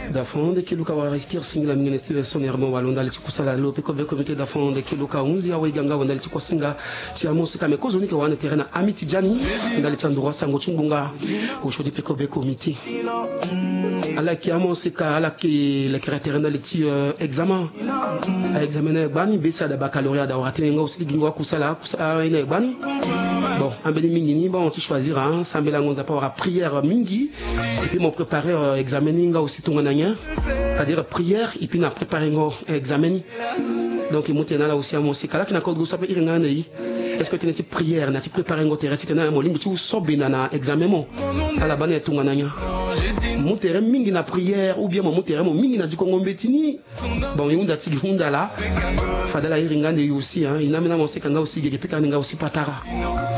da fonde que luka wa respire singa mingine Steven Sonermo walonda li kusala lope ko be comité da fonde que luka 11 ya wiganga wanda li kusinga ci amosi kame ko zoni ke wana terrain Amiti Jani ndali chanduro sango chungunga aujourd'hui pe ko be comité ala ki amosi ka ala ki le caractère ndali ci examen a examiner bani besa da baccalauréat da raté nga aussi gingwa kusala ina bani bon ambeli mingi ni bon tu choisir hein sambela ngonza pa wa prière mingi et puis mon préparer examiner nga aussi tongananya c'est-à-dire prière et puis na préparer ngo examiner donc il monte là aussi à mon sikala qui na ko gusa pe iringa nei est-ce que tu n'es prière na tu préparer ngo terre tu na mo limbi tu sobina na examen mo ala bana tongananya mon terrain mingi na prière ou bien mon terrain mo mingi na du Congo mbetini bon yunda tigi hunda là fadala iringa nei aussi hein ina mena mo sikanga aussi gege pe kaninga aussi patara